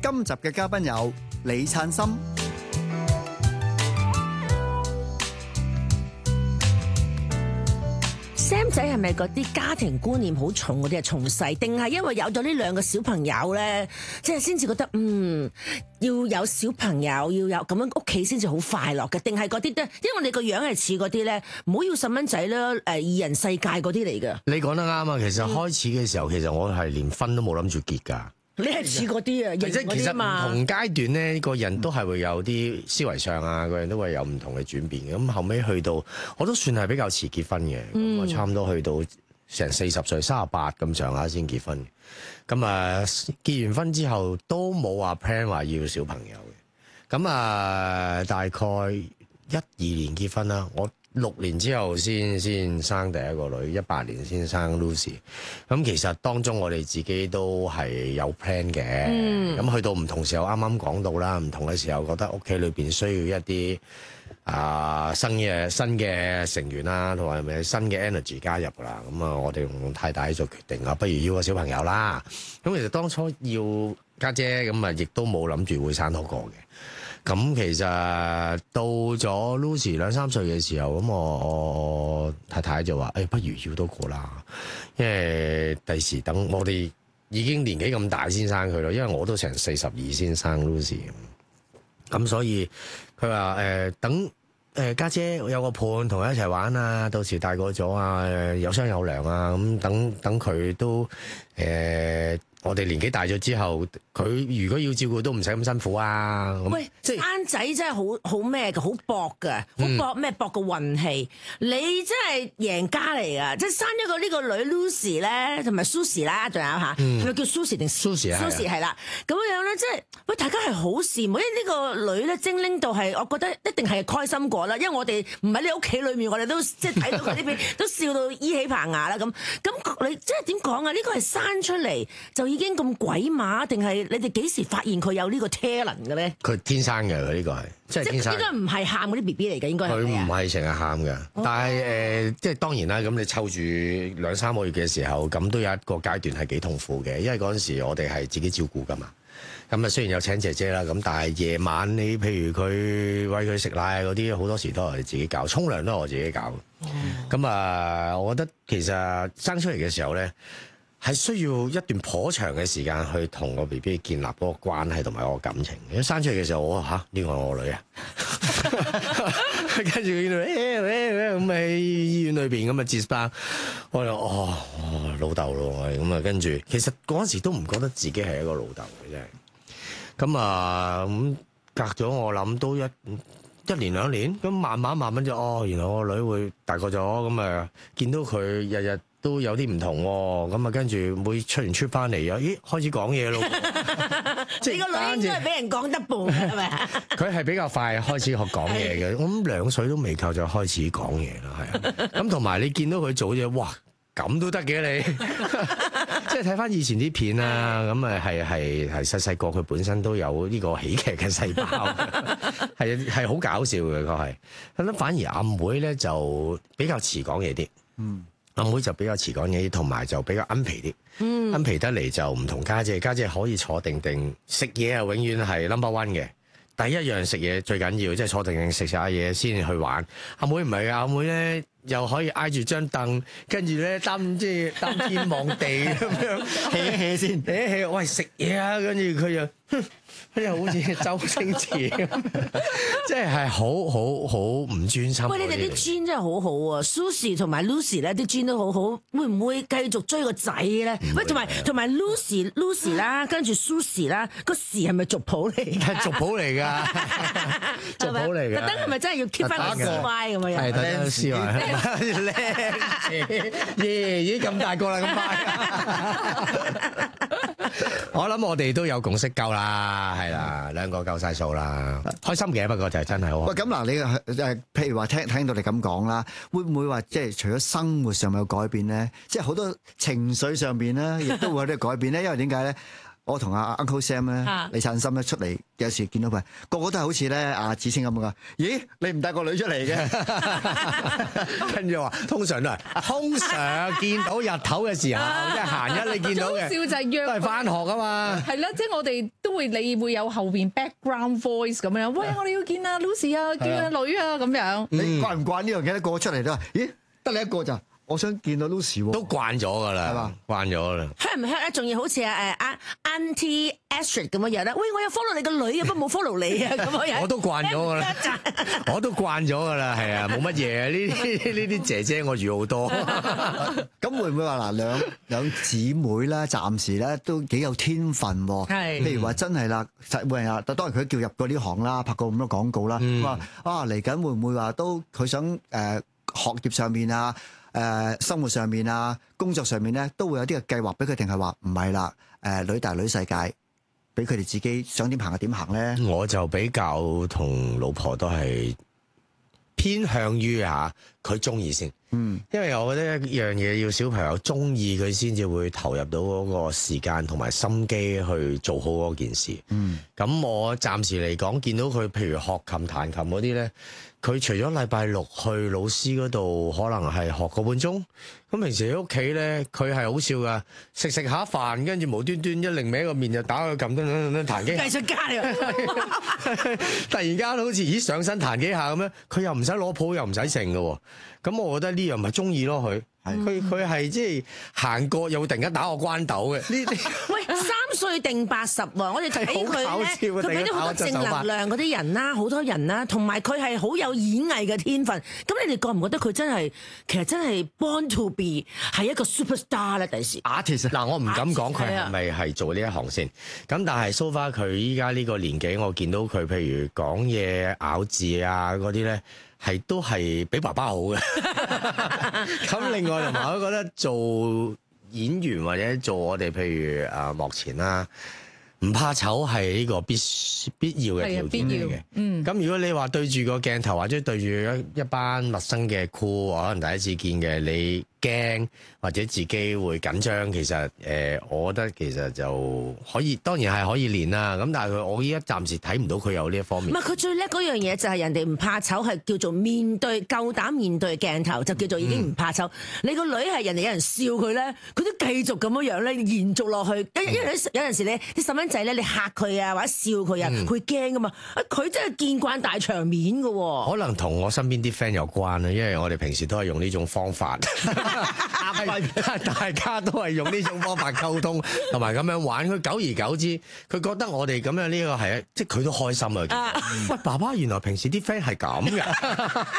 今集嘅嘉賓有李燦森。 Sam 仔係咪嗰啲家庭觀念好重嗰啲啊？從細定係因為有咗呢兩個小朋友咧，即係先至覺得要有小朋友要有咁樣屋企先至好快樂嘅？定係嗰啲咧？因為我哋個樣係似嗰啲咧，唔好要細蚊仔啦，二人世界嗰啲嚟㗎。 你講得啱啊！其實開始嘅時候，其實我係連婚都冇諗住結㗎。 你係似嗰啲啊，型嗰其實啲嘛。 唔同階段咧，個人都係會有啲思維上啊，個人都會有唔同嘅轉變嘅。咁後尾去到，我都算係比較遲結婚嘅。咁啊，差唔多去到成40歲、38咁上下先結婚。咁啊，結完婚之後都冇話 plan 話要小朋友嘅。咁啊，大概12年結婚啦，我6年之後先生第一個女，18年先生 Lucy。咁其實當中我哋自己都係有 plan 嘅。咁去到唔同時候，啱啱講到啦，唔同嘅時候覺得屋企裏邊需要一啲新嘅成員啦，同埋咪新嘅 energy 加入啦。咁啊，我哋同太太做決定啊，不如要個小朋友啦。咁其實當初要家姐咁啊，亦都冇諗住會生多個嘅。咁其實到咗 Lucy 2-3歲嘅時候，咁我太太就話：不如要多個啦，因為第時等我哋已經年紀咁大先生佢咯，因為我都成42先生 Lucy。咁所以佢話等家姐有個伴同佢一齊玩啊，到時大個咗啊，有商有量啊，咁等佢都我哋年紀大咗之後，佢如果要照顧都唔使咁辛苦啊。 喂， 即係生仔真係好咩嘅，好搏㗎，好搏咩？搏個運氣。你真係贏家嚟㗎，即係生咗呢個女 Lucy 咧，同埋 Susie 啦，仲有嚇，係咪叫 Susie 定 Susie 啊 Susie 係啦，咁樣咧，即係喂，大家係好羨慕，因為呢個女咧精靈到係，我覺得一定係開心過啦，因為我哋唔喺你屋企裏面，我哋都即係睇到佢呢邊都笑到依起棚牙啦咁。咁你即係點講啊？呢個係生出嚟就已經咁鬼馬，定係你哋幾時發現佢有呢個 talent 嘅咧？ 佢天生嘅，佢呢個係即係天生。 應該唔係喊嗰啲 BB 嚟嘅，應該係。 佢唔係成日喊嘅，但係即係當然啦。咁你湊住2-3個月嘅時候，咁都有一個階段係幾痛苦嘅，因為嗰陣時我哋係自己照顧噶嘛。咁啊，雖然有請姐姐啦，咁但係夜晚你譬如佢餵佢食奶嗰啲，好多時都係我哋自己搞，沖涼都係我自己搞。咁啊，我覺得其實生出嚟嘅時候咧，係需要一段頗長嘅時間去同個 BB 建立嗰個關係同埋個感情。一生出嚟嘅時候，我話呢個係我女啊，跟住佢見到咁喺醫院裏邊咁啊接生，我就老豆咯，咁啊跟住，其實嗰陣時都唔覺得自己係一個老豆嘅真係。咁啊咁隔咗我諗都一年2年，咁慢慢就原來我個女會大個咗，咁啊見到佢日日都有啲唔同喎，咁啊跟住每出完 trip 翻嚟啊，咦開始講嘢咯， 你個女應該係俾人講得半係咪啊？ 佢係比較快開始學講嘢嘅，我諗2歲都未夠就開始講嘢啦，係啊，咁同埋你見到佢做嘢，哇咁都得嘅你，即係睇翻以前啲片啊，咁啊係細個佢本身都有呢個喜劇嘅細胞，係好搞笑嘅，佢係咁反而阿妹咧就比較遲講嘢啲，阿妹就比較遲講嘢啲，同埋就比較奀皮啲，奀皮得嚟就唔同家姐，家姐可以坐定定食嘢啊，永遠係 number one 嘅。第一樣食嘢最緊要，即係坐定定食晒嘢先去玩。阿妹唔係㗎，阿妹咧又可以挨住張凳，跟住咧擔天望地咁樣 hea 一 hea 先 hea 一 hea，喂食嘢啊！跟住佢又好似周星馳咁，即係好唔專心。 喂，你哋啲 gene 真係好好啊 Susie 同埋 Lucy 咧啲 gene 都好好，會唔會繼續追個仔咧？喂，同埋 Lucy 啦，跟住 Susie 啦，個時係咪族譜嚟？ 係族譜嚟㗎，族譜嚟㗎。 特登係咪真係要 keep 翻個 CY 咁樣？ 係特登 CY，靚咦咁大個啦，咁快。我諗我哋都有共識夠啦，係啦，2個夠晒數啦，開心嘅，不過就真係好。 喂，咁嗱，你譬如話聽到你咁講啦，會唔會話即係除咗生活上有改變咧，即係好多情緒上邊咧，亦都會有啲改變咧？因為點解咧？ 我同阿 Uncle Sam 咧啊， 李燦森咧出嚟，有時見到佢，個個都係好似咧阿子清咁噶。咦，你唔帶個女出嚟嘅？ 跟住話通常見到日頭嘅時候，即係閒日你見到嘅， 笑就係約都係翻學啊嘛。 係啦，即係我哋都會，你會有後邊 background voice 咁樣，喂，我哋要見阿 Lucy 啊，見阿女啊咁樣。 你慣唔慣呢樣嘢咧？個個出嚟都話，咦，得你一個咋？我想見到 Lucy 喎。 都慣咗㗎啦， 係嘛？ 慣咗啦。 hurt 唔 hurt 咧？仲要好似Auntie Astrid 咁樣樣咧。喂，我有 follow 你個女啊，不過冇 follow 你啊咁樣樣。 我都慣咗㗎啦，我都慣咗㗎啦，係啊，冇乜嘢。呢啲姐姐我遇好多。 咁會唔會話嗱兩姊妹啦，暫時咧都幾有天分喎。 係譬如話真係啦，會啊，當然佢叫入過呢行啦，拍過咁多廣告啦。話嚟緊會唔會話都佢想學業上面啊？生活上面啊，工作上面咧，都會有啲嘅計劃俾佢，定係話唔係啦？女大女世界，俾佢哋自己想點行就點行咧。 我就比較同老婆都係偏向於佢中意先，因為我覺得一樣嘢要小朋友中意佢先至會投入到嗰個時間同埋心機去做好嗰件事。咁我暫時嚟講，見到佢譬如學琴彈琴嗰啲咧。佢除咗禮拜六去老師嗰度，可能係學個半鐘。咁平時喺屋企咧，佢係好笑噶，食下飯，跟住無端端一擰歪個面就打佢撳彈機。 藝術家嚟㗎， 突然間好似上身彈幾下咁樣，佢又唔使攞譜，又唔使剩嘅喎。咁我覺得呢樣咪中意咯，佢係即係行過又會突然間打我關鬥嘅呢啲。 喂，3歲定80喎，我哋睇佢咧，佢俾咗好多正能量嗰啲人啦，好多人啦，同埋佢係好有演藝嘅天分。咁你哋覺唔覺得佢其實真係 born to be 係一個 superstar 咧？第時 artist 嗱，我唔敢講佢係咪係做呢一行先。咁但係 so far 佢依家呢個年紀，我見到佢譬如講嘢咬字啊嗰啲咧。都係比爸爸好嘅。咁另外同埋我覺得做演員或者做我哋譬如幕前啦，唔怕醜係呢個必要嘅條件嚟嘅。咁如果你話對住個鏡頭或者對住一班陌生嘅 crew，可能第一次見嘅，你驚或者自己會緊張，其實我覺得其實就可以，當然係可以練啦。咁但係我依家暫時睇唔到佢有呢一方面。 唔係佢最叻嗰樣嘢就係人哋唔怕醜，係叫做夠膽面對鏡頭，就叫做已經唔怕醜。你個女係人哋有人笑佢咧，佢都繼續咁樣樣咧，延續落去。因為有陣時咧，啲細蚊仔咧，你嚇佢啊或者笑佢啊，佢驚噶嘛。佢真係見慣大場面㗎喎。 可能同我身邊啲 friend 有關啦，因為我哋平時都係用呢種方法。大家都係用呢種方法溝通，同埋咁樣玩。佢久而久之，佢覺得我哋咁樣呢個係，即係佢都開心啊！喂，爸爸原來平時啲 friend 係咁㗎。